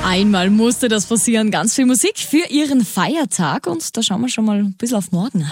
Einmal musste das passieren. Ganz viel Musik für ihren Feiertag und da schauen wir schon mal ein bisschen auf morgen.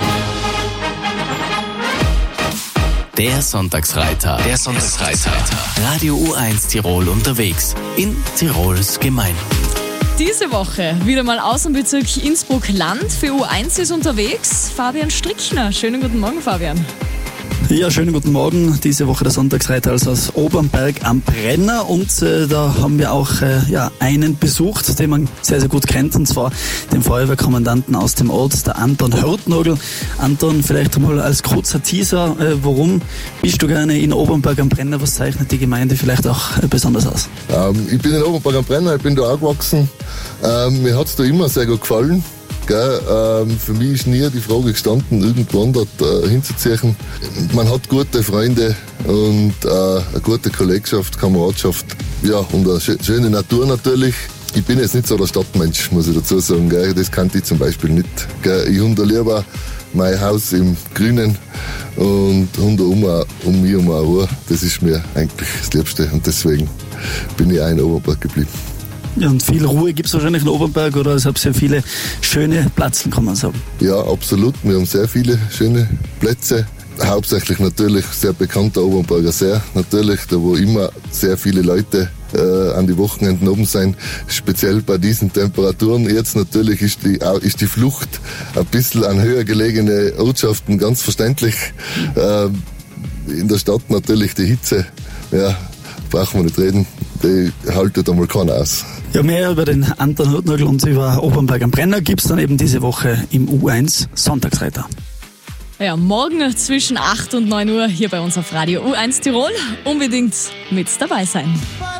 Der Sonntagsreiter. Radio U1 Tirol unterwegs in Tirols Gemeinden. Diese Woche wieder mal Außenbezirk Innsbruck-Land. Für U1 ist unterwegs Fabian Strickner. Schönen guten Morgen, Fabian. Ja, schönen guten Morgen. Diese Woche der Sonntagsreiter also aus Obernberg am Brenner und da haben wir auch einen besucht, den man sehr, sehr gut kennt, und zwar den Feuerwehrkommandanten aus dem Ort, der Anton Hörtnagel. Anton, vielleicht mal als kurzer Teaser, warum bist du gerne in Obernberg am Brenner? Was zeichnet die Gemeinde vielleicht auch besonders aus? Ich bin in Obernberg am Brenner, ich bin da aufgewachsen. Mir hat es da immer sehr gut gefallen. Für mich ist nie die Frage gestanden, irgendwann dort hinzuziehen. Man hat gute Freunde und eine gute Kollegschaft, Kameradschaft, ja, und eine schöne Natur natürlich. Ich bin jetzt nicht so der Stadtmensch, muss ich dazu sagen. Gell? Das kannte ich zum Beispiel nicht. Gell? Ich habe da lieber mein Haus im Grünen und habe um mich um eine Uhr. Das ist mir eigentlich das Liebste und deswegen bin ich auch in Obernberg geblieben. Ja, und viel Ruhe gibt es wahrscheinlich in Obernberg, oder? Es haben sehr viele schöne Plätze, kann man sagen. Ja, absolut. Wir haben sehr viele schöne Plätze. Hauptsächlich natürlich sehr bekannter Obernberger See. Natürlich, da wo immer sehr viele Leute an die Wochenenden oben sein. Speziell bei diesen Temperaturen. Jetzt natürlich ist die Flucht ein bisschen an höher gelegene Ortschaften ganz verständlich. In der Stadt natürlich die Hitze. Ja, brauchen wir nicht reden. Die haltet einmal keiner aus. Ja, mehr über den Anton Hörtnagel und über Obernberg am Brenner gibt's dann eben diese Woche im U1 Sonntagsreiter. Ja, morgen zwischen 8 und 9 Uhr hier bei uns auf Radio U1 Tirol. Unbedingt mit dabei sein.